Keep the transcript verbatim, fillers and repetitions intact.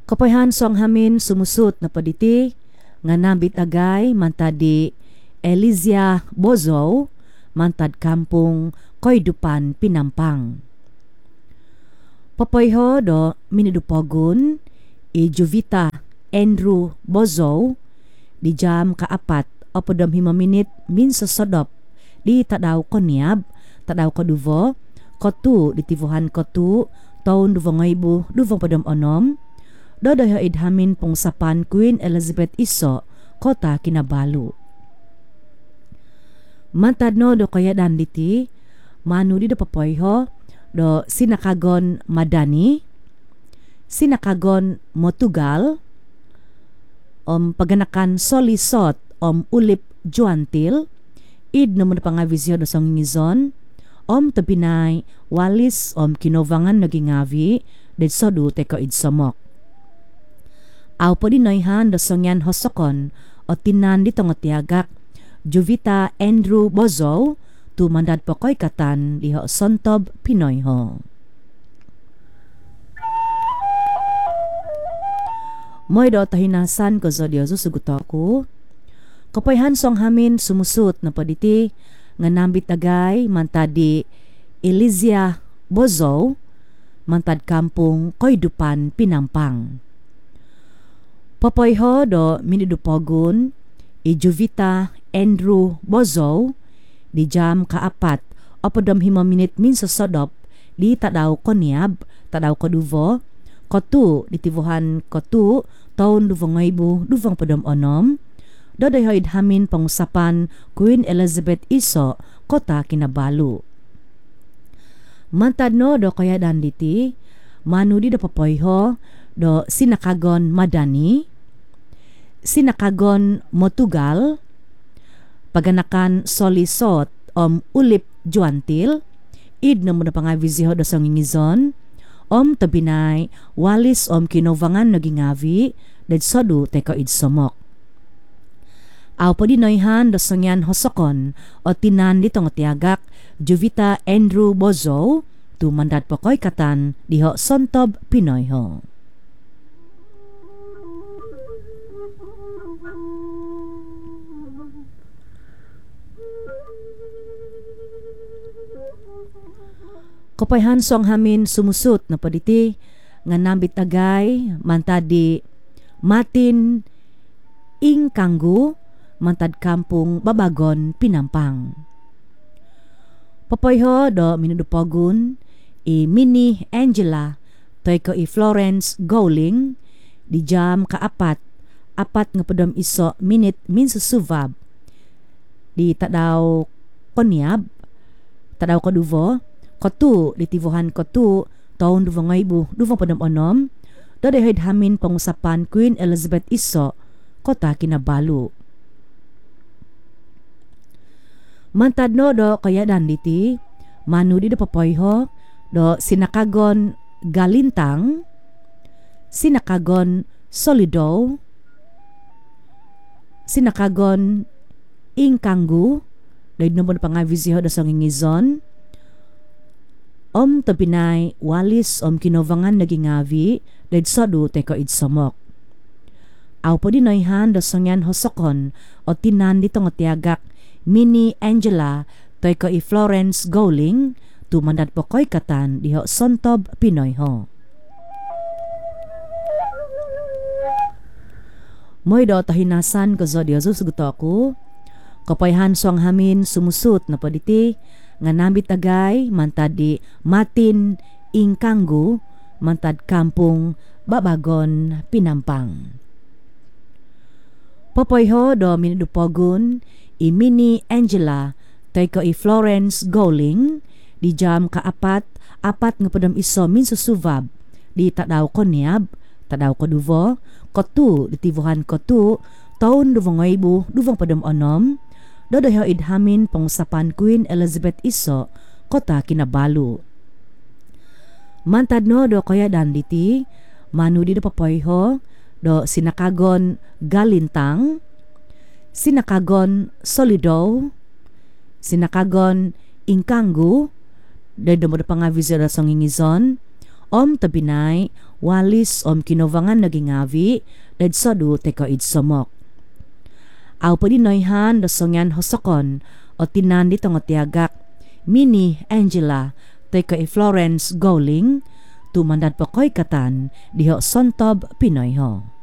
Kapayhan song hamin sumusut na paditi nga nambit agay mantadi Elysia Bozo mantad kampung Koydupan Pinampang. Papoyho do minidupogun i Jovita Andrew Bozo di jam kaapat o podom himaminit min sosodop di tadaw konyab tadaw koduvo kotu di tivuhan kotu taon duvong ibu duvong podom onom dodoyo idhamin pungsapan Queen Elizabeth Iso kota Kinabalu. Mantad no do kaya dan diti manu di do papoyho do Sinakagon Madani, Sinakagon Motugal, om paganakan Solisot om Ulip Juantil, id naman pangavisyo do song ngizon, om tabinay walis om kinovangan nagingavi det sodu teko id somok. Aw po di noyhan do songyan hosokon o tinan dito nga tiagak Jovita Andrew Bozo tu mandad pokoy katan diho Sontob Pinoy ho. Moy do tahinasan ko zo diyo susugutoku. Kapayhan song hamin sumusut na paditi nga nambit agay mantadi Elysia Bozo mantad kampung Koydupan Pinampang. Papoyho do minidupogun i Jovita Andrew Bozo di jam kaapat o podom himaminit min sosodop di tadaw konyab tadaw koduvo kotu di tivuhan kotu taon duvong ibu duvong podom onom dodoy hoid hamin pangusapan Queen Elizabeth Iso kota Kinabalu. Mantad no do kaya dan diti manu di do papoyho do Sinakagon Madani, Sinakagon Motugal, paganakan Solisot om Ulip Juantil, id na muna pangaviziho do sa ngingizon, om tabinay walis om kinovangan nagingavi dad sodu teko id somok. Aw po di noyhan do sangyan hosokon o tinan dito nga tiagak Jovita Andrew Bozo tu mandat pokoy katan diho Sontob Pinoy ho. Kapayhan song hamin sumusut na paditi nga nambit agay mantadi Matin Ingkanggu mantad kampung Babagon Pinampang. Papoyho do minudupogun i Mini Angela toy ko i Florence Gowling di jam kaapat apat nga podom iso minit min susubab di tadaw konyab tadaw koduvo kotu di tivuhan kotu taon duvong ibu duvong podom onom dodoy hamin pangusapan Queen Elizabeth Iso kota Kinabalu. Mantad no do kaya dan diti manu di do papoyho do Sinakagon Galintang, Sinakagon Solido, Sinakagon Ingkanggu doy nomon pangaviziho do song ngizon, om tabinay walis om kinovangan nagingavi dad sodu teko id somok. Aw po di noyhan do songyan hosokon o tinan dito nga tiagak Mini Angela toy ko i Florence Gowling tu mandat pokoy katan diho Sontob Pinoy ho. Moy do tahinasan ko zo diyo susugutoku. Kapayhan song hamin sumusut na paditi nga nambit agay mantadi Matin Ingkanggu mantad kampung Babagon Pinampang. Papoyho do minidupogun i Mini Angela toy ko i Florence Gowling di jam kaapat apat nga podom iso min susubab di tadaw konyab tadaw koduvo kotu di tivuhan kotu taon duvong ibu duvong podom onom dodoy idhamin pangusapan Queen Elizabeth Iso kota Kinabalu. Mantad no do kaya dan diti manu di do papoyho do Sinakagon Galintang, Sinakagon Solido, Sinakagon Ingkanggu doy do mo pangavizo da song ngizon om tabinay walis om kinovangan naging avi dadso du teko idsomok. Aw padinoyhan dasongyan hosokon o tinan dito ng tiagak Mini Angela teko i Florence Gowling tumandad po ko'y katan diho Sontob Pinoy ho.